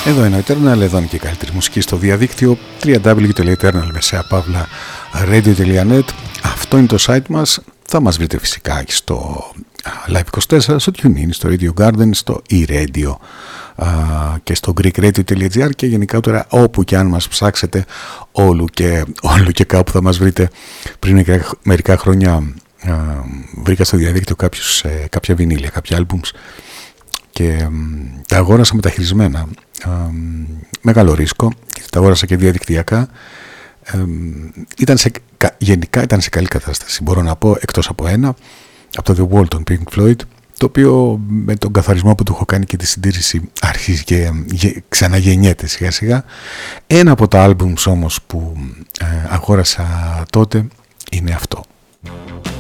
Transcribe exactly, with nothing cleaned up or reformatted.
Εδώ είναι ο Eternal, εδώ είναι και η καλύτερη μουσική στο διαδίκτυο double-u double-u double-u τελεία eternal μεσαία παύλα radio τελεία net. Αυτό είναι το site μας. Θα μας βρείτε φυσικά και στο Live είκοσι τέσσερα, στο TuneIn, στο Radio Garden, στο e-radio και στο greekradio τελεία gr και γενικά τώρα όπου και αν μας ψάξετε όλου και, όλου και κάπου θα μας βρείτε. Πριν μερικά χρόνια βρήκα στο διαδίκτυο κάποιους, κάποια βινίλια, κάποια albums και τα αγόρασα μεταχειρισμένα. Μεγάλο ρίσκο, τα αγόρασα και διαδικτυακά. Ήταν σε, γενικά ήταν σε καλή κατάσταση, μπορώ να πω, εκτός από ένα, από το The Wall των Pink Floyd, το οποίο με τον καθαρισμό που του έχω κάνει και τη συντήρηση αρχίζει και ξαναγεννιέται σιγά σιγά. Ένα από τα albums όμως που αγόρασα τότε είναι αυτό.